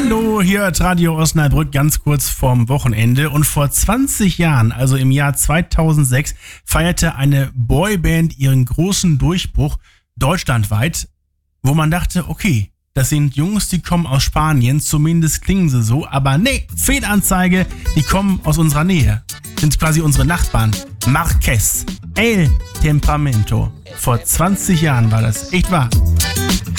Hallo, hier hört Radio Osnabrück ganz kurz vorm Wochenende. Und vor 20 Jahren, also im Jahr 2006, feierte eine Boyband ihren großen Durchbruch deutschlandweit, wo man dachte, okay, das sind Jungs, die kommen aus Spanien, zumindest klingen sie so, aber nee, Fehlanzeige, die kommen aus unserer Nähe, sind quasi unsere Nachbarn. Marquez, El Temperamento. Vor 20 Jahren war das, echt wahr.